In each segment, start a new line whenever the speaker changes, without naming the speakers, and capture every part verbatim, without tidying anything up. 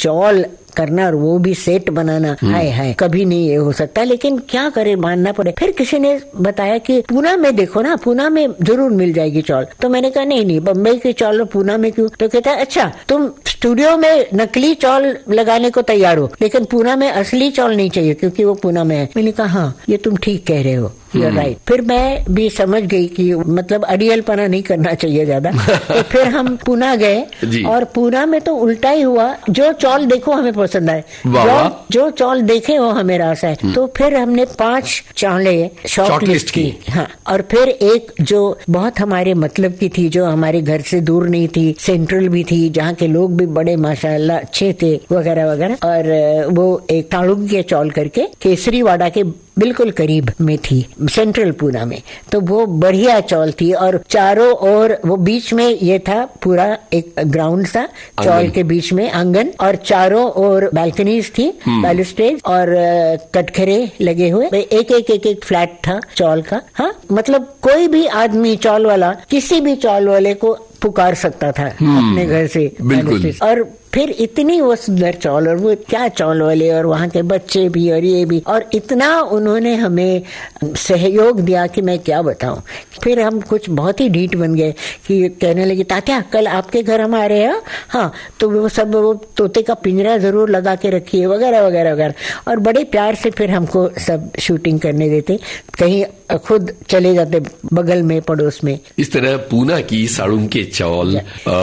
चौल करना और वो भी सेट बनाना, हाय हाय, कभी नहीं ये हो सकता। लेकिन क्या करे, मानना पड़े। फिर किसी ने बताया कि पूना में देखो ना, पूना में जरूर मिल जाएगी चौल। तो मैंने कहा नहीं नहीं, बम्बई की चौल और पूना में क्यों? तो कहता है अच्छा तुम स्टूडियो में नकली चौल लगाने को तैयार हो, लेकिन पूना में असली चौल नहीं चाहिए क्योंकि वो पूना में है। मैंने कहा हाँ, ये तुम ठीक कह रहे हो, यू आर राइट। फिर मैं भी समझ गई कि मतलब अड़ियलपना नहीं करना चाहिए ज्यादा। तो फिर हम पूना गए और पूना में तो उल्टा ही हुआ, जो चौल देखो हमें पसंद आए, जो, जो चौल देखे वो हमें रास आए। तो फिर हमने पांच चावले शॉर्ट लिस्ट की, हाँ, और फिर एक जो बहुत हमारे मतलब की थी, जो हमारे घर से दूर नहीं थी, सेंट्रल भी थी, जहाँ के लोग भी बड़े माशाल्लाह अच्छे थे वगैरह वगैरह। और वो एक ताड़ुग्य चौल करके केसरीवाड़ा के बिल्कुल करीब में थी, सेंट्रल पूना में। तो वो बढ़िया चौल थी और चारों ओर वो बीच में ये था पूरा एक ग्राउंड था, चौल के बीच में आंगन, और चारों ओर बालकनीज थी, बैलुस्ट्रेड और कटघरे लगे हुए, एक एक एक एक फ्लैट था चौल का। हाँ, मतलब कोई भी आदमी चौल वाला किसी भी चौल वाले को पुकार सकता था अपने घर से, बिल्कुल। और फिर इतनी वो सुंदर चौल, और वो क्या चौल वाले, और वहाँ के बच्चे भी और ये भी, और इतना उन्होंने हमें सहयोग दिया कि मैं क्या बताऊं। फिर हम कुछ बहुत ही ढीठ बन गए कि कहने लगे तात्या कल आपके घर हम आ रहे हैं, हाँ, तो वो सब वो तोते का पिंजरा जरूर लगा के रखिए वगैरह वगैरह वगैरह। और बड़े प्यार से फिर हमको सब शूटिंग करने देते, कहीं खुद चले जाते बगल में पड़ोस में।
इस तरह पूना की साड़ुंग के चौल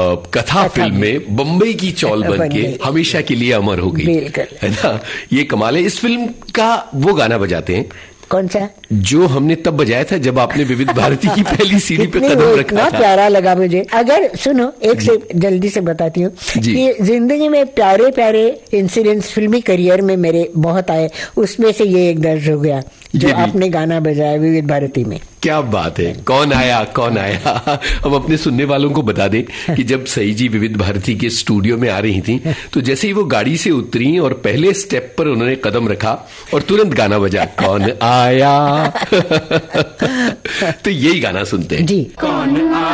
कथा फिल्म में बम्बई की चौल बन के हमेशा के लिए अमर हो गई, है ना। ये कमाल है। इस फिल्म का वो गाना बजाते हैं,
कौन सा
जो हमने तब बजाया था जब आपने विविध भारती की पहली सीढ़ी पे कदम रखा था?
प्यारा लगा मुझे। अगर सुनो, एक से जल्दी से बताती हूँ कि जिंदगी में प्यारे प्यारे इंसिडेंट्स फिल्मी करियर में मेरे बहुत आए, उसमें से ये एक दर्ज हो गया जो आपने गाना बजाया विविध भारती में।
क्या बात है। कौन आया कौन आया। हम अपने सुनने वालों को बता दें कि जब सई जी विविध भारती के स्टूडियो में आ रही थी, तो जैसे ही वो गाड़ी से उतरी और पहले स्टेप पर उन्होंने कदम रखा और तुरंत गाना बजा, कौन आया। तो यही गाना सुनते हैं जी। कौन आया?